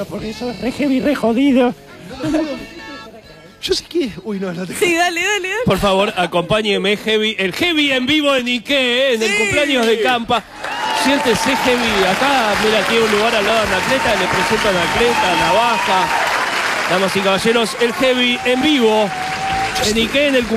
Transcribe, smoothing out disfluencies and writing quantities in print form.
pero por eso es re heavy, re jodido. Yo sé que... Uy, no te... Sí, dale. Por favor, acompáñeme, Heavy. El Heavy en vivo en Ike, en el cumpleaños de Campa. Siéntese, Heavy. Acá, mira, aquí hay un lugar al lado de Anacleta. Le presento a Anacleta, Navaja. Damas y caballeros, el Heavy en vivo en Ike, en el cumpleaños.